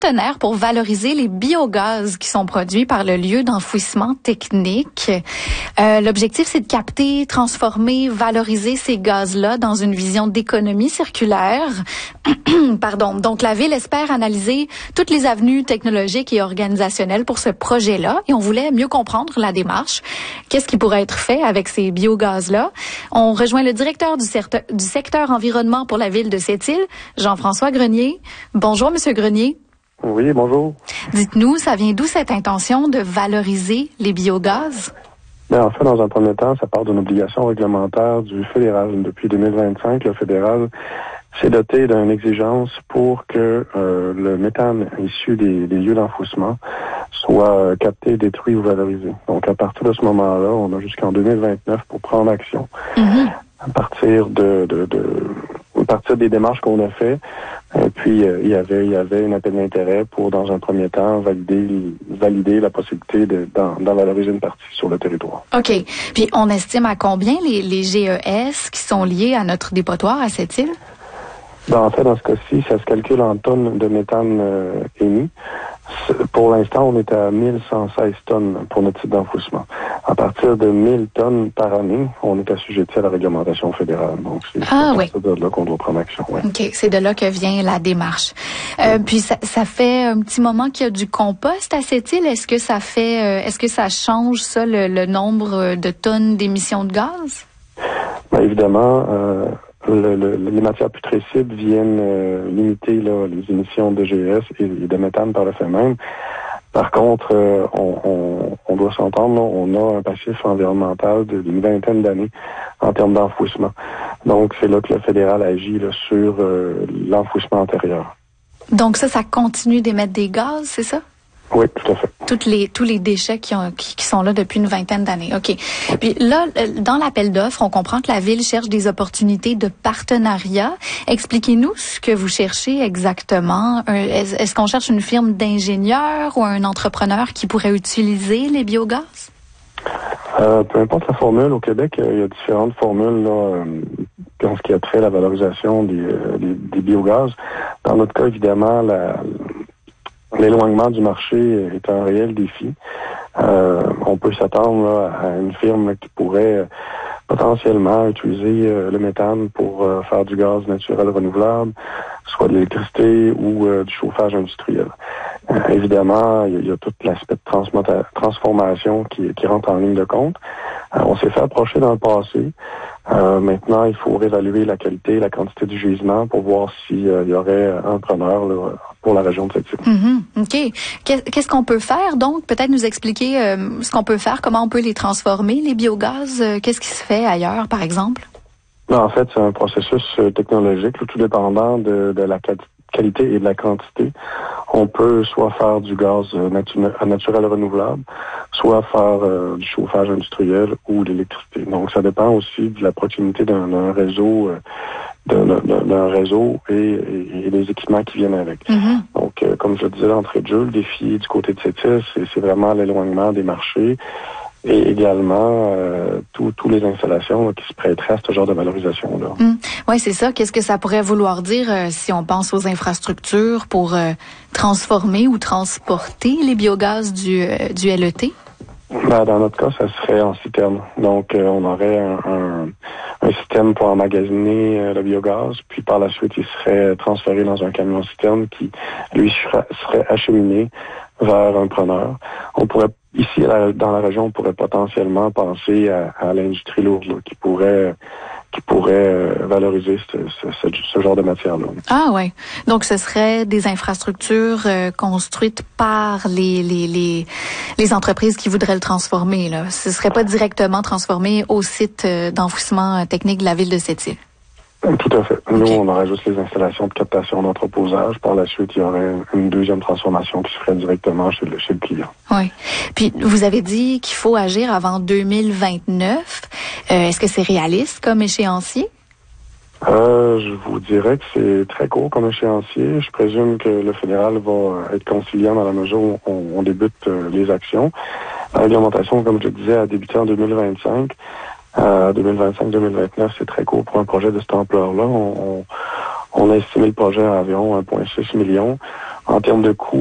partenaire pour valoriser les biogaz qui sont produits par le lieu d'enfouissement technique. L'objectif, c'est de capter, transformer, valoriser ces gaz-là dans une vision d'économie circulaire. Pardon. Donc, la Ville espère analyser toutes les avenues technologiques et organisationnelles pour ce projet-là. Et on voulait mieux comprendre la démarche. Qu'est-ce qui pourrait être fait avec ces biogaz-là? On rejoint le directeur du secteur environnement pour la Ville de Sept-Îles, Jean-François Grenier. Bonjour, Monsieur Grenier. Oui, bonjour. Dites-nous, ça vient d'où cette intention de valoriser les biogaz? Bien, en fait, dans un premier temps, ça part d'une obligation réglementaire du fédéral. Depuis 2025, le fédéral s'est doté d'une exigence pour que le méthane issu des lieux d'enfouissement soit capté, détruit ou valorisé. Donc, à partir de ce moment-là, on a jusqu'en 2029 pour prendre action. À partir des démarches qu'on a fait, et puis il y avait un appel d'intérêt pour, dans un premier temps, valider la possibilité d'en valoriser une partie sur le territoire. OK. Puis on estime à combien les GES qui sont liés à notre dépotoir à cette île? Ben, en fait, dans ce cas-ci, ça se calcule en tonnes de méthane émis. Pour l'instant, on est à 1116 tonnes pour notre site d'enfouissement. À partir de 1000 tonnes par année, on est assujetti à la réglementation fédérale. Donc, c'est de là qu'on doit prendre action. Ouais. OK, c'est de là que vient la démarche. Puis ça fait un petit moment qu'il y a du compost à cette île. Est-ce que ça change ça, le nombre de tonnes d'émissions de gaz? Ben, évidemment, les matières putrescibles viennent limiter les émissions de GES et de méthane par le fait même. Par contre, on doit s'entendre, on a un passif environnemental d'une vingtaine d'années en termes d'enfouissement. Donc, c'est là que le fédéral agit sur l'enfouissement antérieur. Donc ça continue d'émettre des gaz, c'est ça? Oui, tout à fait. Tous les déchets qui sont là depuis une vingtaine d'années. OK. Puis là, dans l'appel d'offres, on comprend que la Ville cherche des opportunités de partenariat. Expliquez-nous ce que vous cherchez exactement. Est-ce qu'on cherche une firme d'ingénieurs ou un entrepreneur qui pourrait utiliser les biogaz? Peu importe la formule, au Québec, il y a différentes formules en ce qui a trait à la valorisation des biogaz. Dans notre cas, évidemment, l'éloignement du marché est un réel défi. On peut s'attendre à une firme qui pourrait potentiellement utiliser le méthane pour faire du gaz naturel renouvelable, soit de l'électricité ou du chauffage industriel. Évidemment, il y a tout l'aspect de transformation qui rentre en ligne de compte. On s'est fait approcher dans le passé. Maintenant, il faut réévaluer la qualité et la quantité du gisement pour voir s'il y aurait un preneur pour la région de cette île. OK. Qu'est-ce qu'on peut faire, donc? Peut-être nous expliquer ce qu'on peut faire, comment on peut les transformer, les biogaz. Qu'est-ce qui se fait ailleurs, par exemple? En fait, c'est un processus technologique, tout dépendant de la qualité et de la quantité. On peut soit faire du gaz naturel renouvelable, soit faire du chauffage industriel ou de l'électricité. Donc, ça dépend aussi de la proximité d'un réseau et des équipements qui viennent avec. Donc, comme je le disais d'entrée de jeu, le défi du côté de Sept-Îles, c'est vraiment l'éloignement des marchés et également tous les installations qui se prêteraient à ce genre de valorisation-là. Oui, c'est ça. Qu'est-ce que ça pourrait vouloir dire si on pense aux infrastructures pour transformer ou transporter les biogaz du LET? Dans notre cas, ça serait en citerne. Donc, on aurait un système pour emmagasiner le biogaz, puis par la suite, il serait transféré dans un camion citerne qui, lui, serait acheminé vers un preneur. On pourrait, ici, dans la région, on pourrait potentiellement penser à l'industrie lourde qui pourrait valoriser ce genre de matière-là. Ah ouais. Donc ce serait des infrastructures construites par les entreprises qui voudraient le transformer là. Ce serait pas directement transformé au site d'enfouissement technique de la Ville de Sept-Îles. Tout à fait. Nous, on aurait juste les installations de captation d'entreposage. Par la suite, il y aurait une deuxième transformation qui se ferait directement chez le client. Oui. Puis, vous avez dit qu'il faut agir avant 2029. Est-ce que c'est réaliste comme échéancier? Je vous dirais que c'est très court comme échéancier. Je présume que le fédéral va être conciliant dans la mesure où on débute les actions. La réglementation, comme je le disais, a débuté en 2025. 2025-2029, c'est très court pour un projet de cette ampleur-là. On a estimé le projet à environ 1,6 million. En termes de coût,